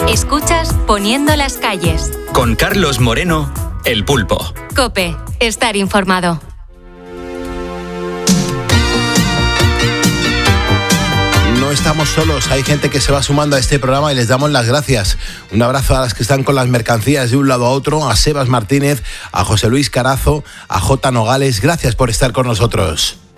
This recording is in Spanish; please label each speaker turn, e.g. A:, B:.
A: Escuchas Poniendo las calles.
B: Con Carlos Moreno, El Pulpo.
A: COPE. Estar informado.
C: No estamos solos, hay gente que se va sumando a este programa y les damos las gracias. Un abrazo a las que están con las mercancías de un lado a otro, a Sebas Martínez, a José Luis Carazo, a J. Nogales. Gracias por estar con nosotros.